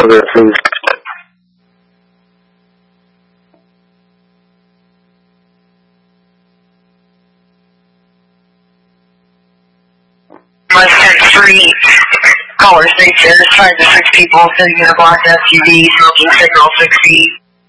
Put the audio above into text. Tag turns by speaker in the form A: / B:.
A: there, please.
B: Mustang Street, caller station, trying to 6 people sitting in a black SUV, smoking signal 6 feet.